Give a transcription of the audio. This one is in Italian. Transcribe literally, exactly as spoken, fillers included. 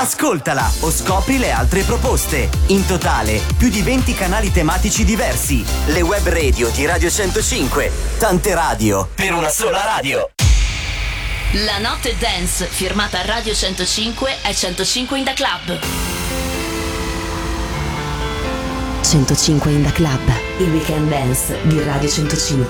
Ascoltala o scopri le altre proposte. In totale, più di venti canali tematici diversi. Le web radio di Radio centocinque. Tante radio per una sola radio. La notte dance firmata Radio centocinque è centocinque in the Club. centocinque in the Club, il weekend dance di Radio centocinque.